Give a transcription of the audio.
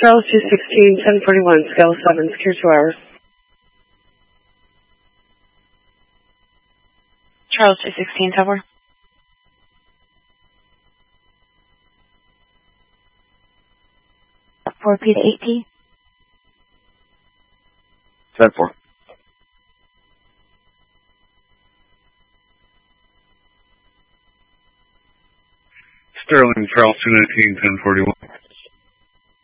Charles 216, 1041, scale 7, secure 2 hours. Charles 216, Tower. P to 8P. 10-4. Sterling, Charles 219, 1041.